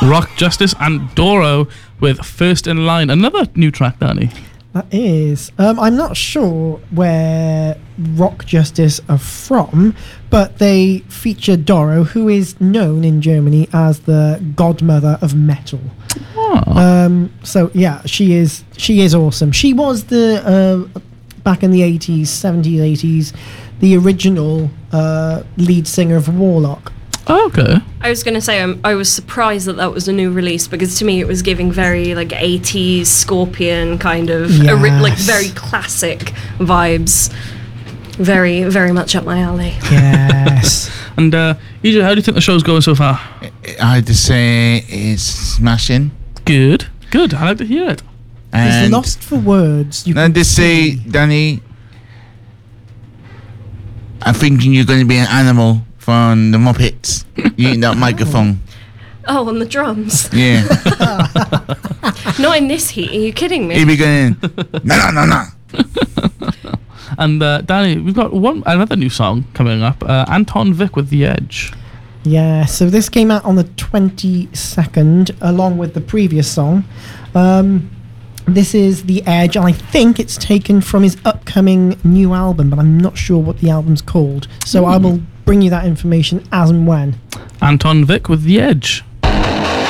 Rock Justice and Doro with First in Line. Another new track, Danny. That is. I'm not sure where Rock Justice are from, but they feature Doro, who is known in Germany as the godmother of metal. Oh. So yeah, she is awesome. She was the back in the 80s, 70s, 80s, the original lead singer of Warlock. Oh, okay. I was going to say I was surprised that was a new release, because to me it was giving very like 80s Scorpion kind of like very classic vibes. Very, very much up my alley. Yes. And EJ, how do you think the show's going so far? I have to say it's smashing. Good. I like to hear it. He's And lost for words. I just say, Danny, I'm thinking you're going to be an animal from the Muppets using that microphone. Oh, on the drums. Yeah. Not in this heat. Are you kidding me? He'll be going, no. And Danny, we've got another new song coming up. Anton Vick with The Edge. Yeah, so this came out on the 22nd, along with the previous song. This is The Edge, and I think it's taken from his upcoming new album, but I'm not sure what the album's called. So I will bring you that information as and when. Anton Vick with The Edge.